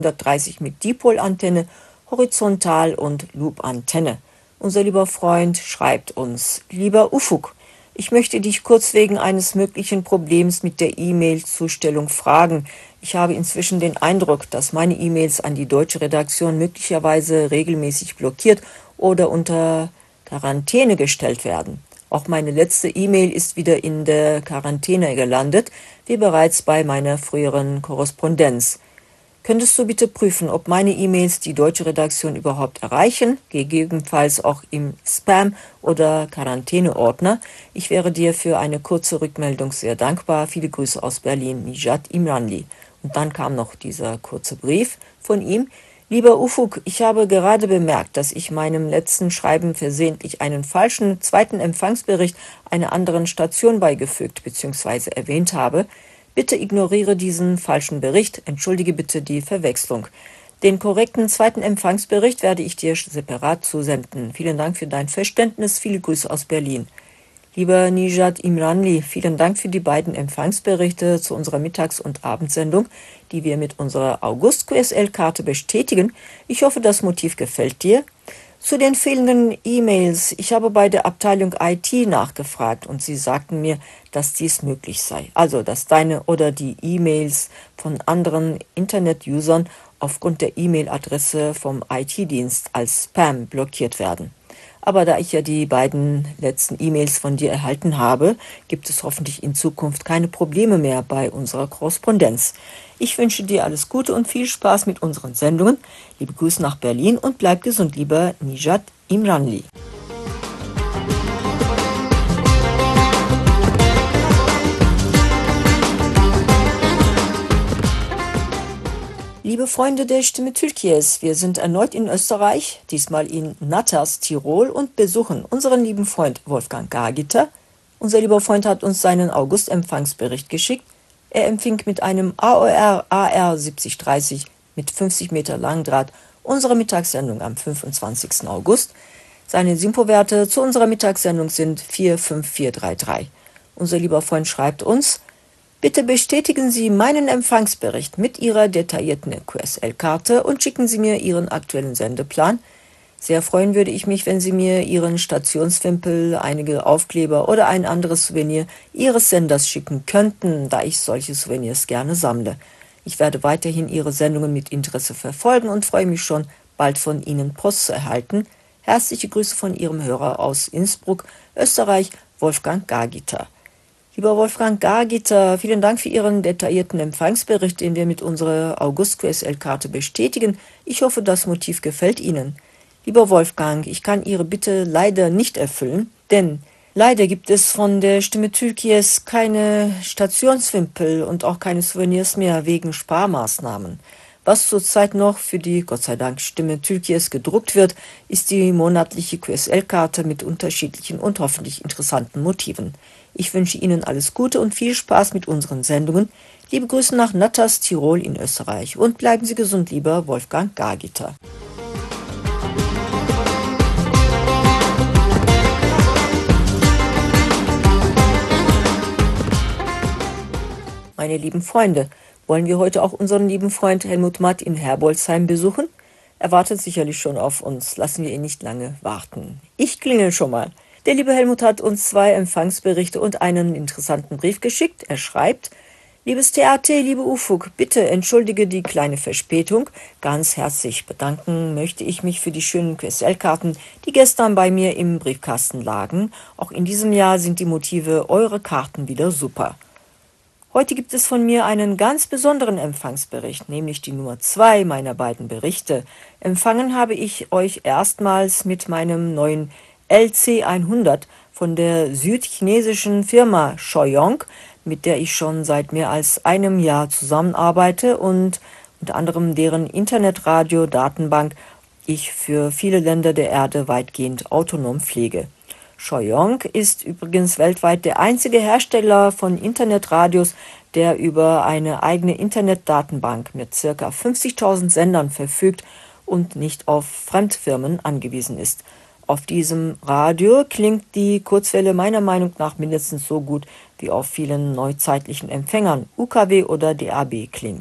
130 mit Dipolantenne, Horizontal- und Loop-Antenne. Unser lieber Freund schreibt uns: Lieber Ufuk, ich möchte dich kurz wegen eines möglichen Problems mit der E-Mail-Zustellung fragen. Ich habe inzwischen den Eindruck, dass meine E-Mails an die deutsche Redaktion möglicherweise regelmäßig blockiert oder unter Quarantäne gestellt werden. Auch meine letzte E-Mail ist wieder in der Quarantäne gelandet, wie bereits bei meiner früheren Korrespondenz. Könntest du bitte prüfen, ob meine E-Mails die deutsche Redaktion überhaupt erreichen, gegebenenfalls auch im Spam- oder Quarantäneordner? Ich wäre dir für eine kurze Rückmeldung sehr dankbar. Viele Grüße aus Berlin, Nijat Imranli. Und dann kam noch dieser kurze Brief von ihm. Lieber Ufuk, ich habe gerade bemerkt, dass ich meinem letzten Schreiben versehentlich einen falschen zweiten Empfangsbericht einer anderen Station beigefügt bzw. erwähnt habe. Bitte ignoriere diesen falschen Bericht, entschuldige bitte die Verwechslung. Den korrekten zweiten Empfangsbericht werde ich dir separat zusenden. Vielen Dank für dein Verständnis, viele Grüße aus Berlin. Lieber Nijat Imranli, vielen Dank für die beiden Empfangsberichte zu unserer Mittags- und Abendsendung, die wir mit unserer August-QSL-Karte bestätigen. Ich hoffe, das Motiv gefällt dir. Zu den fehlenden E-Mails. Ich habe bei der Abteilung IT nachgefragt und sie sagten mir, dass dies möglich sei. Also, dass deine oder die E-Mails von anderen Internet-Usern aufgrund der E-Mail-Adresse vom IT-Dienst als Spam blockiert werden. Aber da ich ja die beiden letzten E-Mails von dir erhalten habe, gibt es hoffentlich in Zukunft keine Probleme mehr bei unserer Korrespondenz. Ich wünsche dir alles Gute und viel Spaß mit unseren Sendungen. Liebe Grüße nach Berlin und bleib gesund, lieber Nijat Imranli. Liebe Freunde der Stimme Türkies, wir sind erneut in Österreich, diesmal in Natas, Tirol, und besuchen unseren lieben Freund Wolfgang Gagiter. Unser lieber Freund hat uns seinen August-Empfangsbericht geschickt. Er empfing mit einem AOR AR 7030 mit 50 Meter Langdraht unsere Mittagssendung am 25. August. Seine Simpo-Werte zu unserer Mittagssendung sind 45433. Unser lieber Freund schreibt uns: Bitte bestätigen Sie meinen Empfangsbericht mit Ihrer detaillierten QSL-Karte und schicken Sie mir Ihren aktuellen Sendeplan. Sehr freuen würde ich mich, wenn Sie mir Ihren Stationswimpel, einige Aufkleber oder ein anderes Souvenir Ihres Senders schicken könnten, da ich solche Souvenirs gerne sammle. Ich werde weiterhin Ihre Sendungen mit Interesse verfolgen und freue mich schon, bald von Ihnen Post zu erhalten. Herzliche Grüße von Ihrem Hörer aus Innsbruck, Österreich, Wolfgang Gagiter. Lieber Wolfgang Gagiter, vielen Dank für Ihren detaillierten Empfangsbericht, den wir mit unserer August-QSL-Karte bestätigen. Ich hoffe, das Motiv gefällt Ihnen. Lieber Wolfgang, ich kann Ihre Bitte leider nicht erfüllen, denn leider gibt es von der Stimme Türkies keine Stationswimpel und auch keine Souvenirs mehr wegen Sparmaßnahmen. Was zurzeit noch für die, Gott sei Dank, Stimme Türkies gedruckt wird, ist die monatliche QSL-Karte mit unterschiedlichen und hoffentlich interessanten Motiven. Ich wünsche Ihnen alles Gute und viel Spaß mit unseren Sendungen. Liebe Grüße nach Natas, Tirol in Österreich. Und bleiben Sie gesund, lieber Wolfgang Gagiter. Meine lieben Freunde, wollen wir heute auch unseren lieben Freund Helmut Matt in Herbolzheim besuchen? Er wartet sicherlich schon auf uns. Lassen wir ihn nicht lange warten. Ich klingel schon mal. Der liebe Helmut hat uns 2 Empfangsberichte und einen interessanten Brief geschickt. Er schreibt: Liebes TAT, liebe Ufuk, bitte entschuldige die kleine Verspätung. Ganz herzlich bedanken möchte ich mich für die schönen QSL-Karten, die gestern bei mir im Briefkasten lagen. Auch in diesem Jahr sind die Motive eurer Karten wieder super. Heute gibt es von mir einen ganz besonderen Empfangsbericht, nämlich die Nummer 2 meiner beiden Berichte. Empfangen habe ich euch erstmals mit meinem neuen LC100 von der südchinesischen Firma Shoyong, mit der ich schon seit mehr als einem Jahr zusammenarbeite und unter anderem deren Internetradio-Datenbank ich für viele Länder der Erde weitgehend autonom pflege. Shoyong ist übrigens weltweit der einzige Hersteller von Internetradios, der über eine eigene Internetdatenbank mit ca. 50.000 Sendern verfügt und nicht auf Fremdfirmen angewiesen ist. Auf diesem Radio klingt die Kurzwelle meiner Meinung nach mindestens so gut wie auf vielen neuzeitlichen Empfängern UKW oder DAB klingt.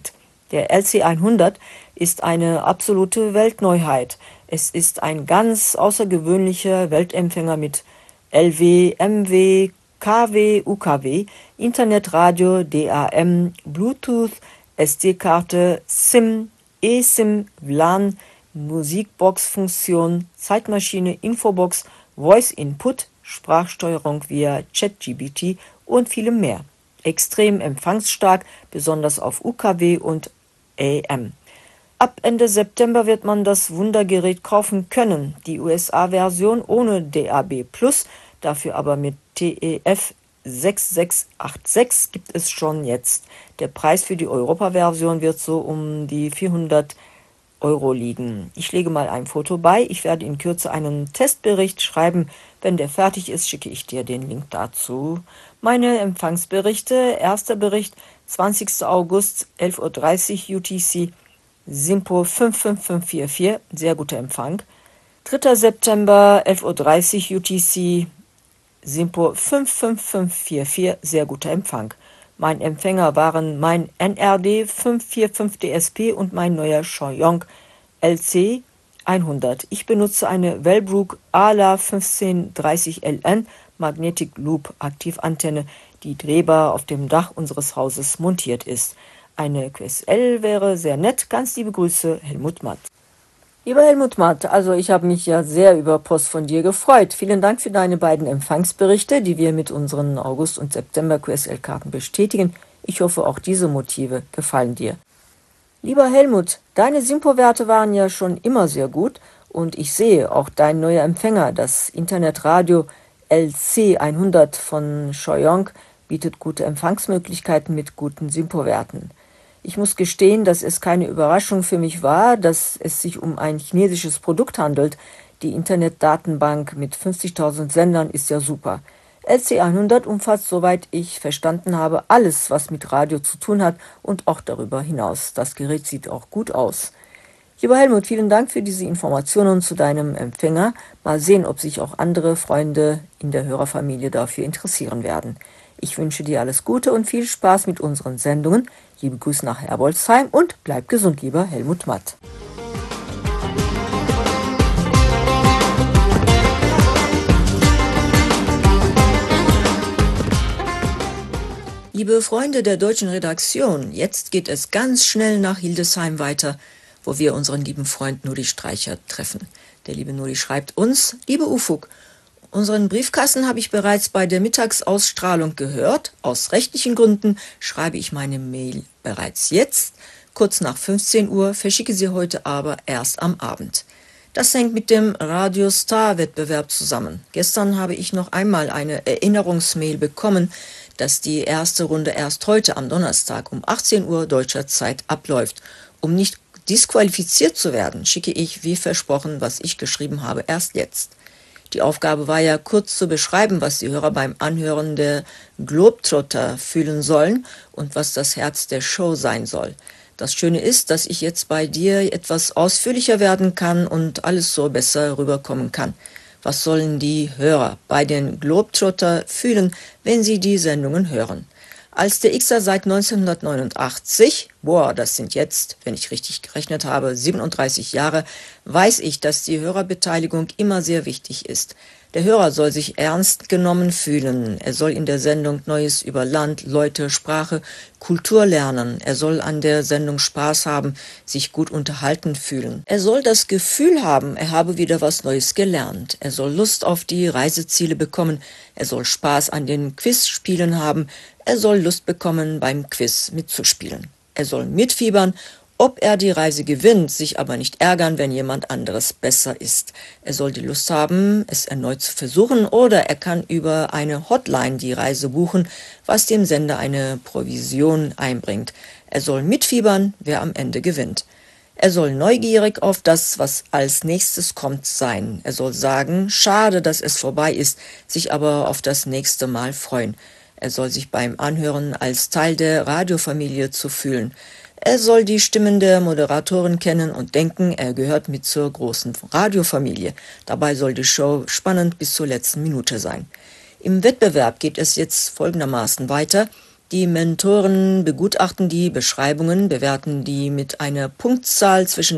Der LC100 ist eine absolute Weltneuheit. Es ist ein ganz außergewöhnlicher Weltempfänger mit LW, MW, KW, UKW, Internetradio, DAM, Bluetooth, SD-Karte, SIM, eSIM, WLAN, Musikbox-Funktion, Zeitmaschine, Infobox, Voice Input, Sprachsteuerung via ChatGPT und vielem mehr. Extrem empfangsstark, besonders auf UKW und AM. Ab Ende September wird man das Wundergerät kaufen können. Die USA-Version ohne DAB+, dafür aber mit TEF 6686 gibt es schon jetzt. Der Preis für die Europa-Version wird so um die 400 Euro liegen. Ich lege mal ein Foto bei. Ich werde in Kürze einen Testbericht schreiben. Wenn der fertig ist, schicke ich dir den Link dazu. Meine Empfangsberichte. Erster Bericht, 20. August, 11:30 Uhr UTC, Simpo 55544, sehr guter Empfang. 3. September, 11:30 Uhr UTC, Simpo 55544, sehr guter Empfang. Mein Empfänger waren mein NRD 545 DSP und mein neuer Xiaoyong LC 100. Ich benutze eine Wellbrook ALA 1530LN Magnetic Loop Aktivantenne, die drehbar auf dem Dach unseres Hauses montiert ist. Eine QSL wäre sehr nett. Ganz liebe Grüße, Helmut Matt. Lieber Helmut Matt, also ich habe mich ja sehr über Post von dir gefreut. Vielen Dank für deine beiden Empfangsberichte, die wir mit unseren August- und September-QSL-Karten bestätigen. Ich hoffe, auch diese Motive gefallen dir. Lieber Helmut, deine Simpo-Werte waren ja schon immer sehr gut und ich sehe, auch dein neuer Empfänger, das Internetradio LC100 von Xiaoyong, bietet gute Empfangsmöglichkeiten mit guten Simpo-Werten. Ich muss gestehen, dass es keine Überraschung für mich war, dass es sich um ein chinesisches Produkt handelt. Die Internetdatenbank mit 50.000 Sendern ist ja super. LC100 umfasst, soweit ich verstanden habe, alles, was mit Radio zu tun hat und auch darüber hinaus. Das Gerät sieht auch gut aus. Lieber Helmut, vielen Dank für diese Informationen zu deinem Empfänger. Mal sehen, ob sich auch andere Freunde in der Hörerfamilie dafür interessieren werden. Ich wünsche dir alles Gute und viel Spaß mit unseren Sendungen. Liebe Grüße nach Herbolzheim und bleib gesund, lieber Helmut Matt. Liebe Freunde der deutschen Redaktion, jetzt geht es ganz schnell nach Hildesheim weiter, wo wir unseren lieben Freund Nuri Streicher treffen. Der liebe Nuri schreibt uns: Liebe Ufuk, unseren Briefkasten habe ich bereits bei der Mittagsausstrahlung gehört. Aus rechtlichen Gründen schreibe ich meine Mail bereits jetzt, kurz nach 15 Uhr, verschicke sie heute aber erst am Abend. Das hängt mit dem Radio Star Wettbewerb zusammen. Gestern habe ich noch einmal eine Erinnerungsmail bekommen, dass die erste Runde erst heute am Donnerstag um 18 Uhr deutscher Zeit abläuft. Um nicht disqualifiziert zu werden, schicke ich, wie versprochen, was ich geschrieben habe, erst jetzt. Die Aufgabe war ja, kurz zu beschreiben, was die Hörer beim Anhören der Globetrotter fühlen sollen und was das Herz der Show sein soll. Das Schöne ist, dass ich jetzt bei dir etwas ausführlicher werden kann und alles so besser rüberkommen kann. Was sollen die Hörer bei den Globetrotter fühlen, wenn sie die Sendungen hören? Als der Xer seit 1989, das sind jetzt, wenn ich richtig gerechnet habe, 37 Jahre, weiß ich, dass die Hörerbeteiligung immer sehr wichtig ist. Der Hörer soll sich ernst genommen fühlen. Er soll in der Sendung Neues über Land, Leute, Sprache, Kultur lernen. Er soll an der Sendung Spaß haben, sich gut unterhalten fühlen. Er soll das Gefühl haben, er habe wieder was Neues gelernt. Er soll Lust auf die Reiseziele bekommen. Er soll Spaß an den Quizspielen haben. Er soll Lust bekommen, beim Quiz mitzuspielen. Er soll mitfiebern, ob er die Reise gewinnt, sich aber nicht ärgern, wenn jemand anderes besser ist. Er soll die Lust haben, es erneut zu versuchen, oder er kann über eine Hotline die Reise buchen, was dem Sender eine Provision einbringt. Er soll mitfiebern, wer am Ende gewinnt. Er soll neugierig auf das, was als nächstes kommt, sein. Er soll sagen, schade, dass es vorbei ist, sich aber auf das nächste Mal freuen. Er soll sich beim Anhören als Teil der Radiofamilie zu fühlen. Er soll die Stimmen der Moderatoren kennen und denken, er gehört mit zur großen Radiofamilie. Dabei soll die Show spannend bis zur letzten Minute sein. Im Wettbewerb geht es jetzt folgendermaßen weiter. Die Mentoren begutachten die Beschreibungen, bewerten die mit einer Punktzahl zwischen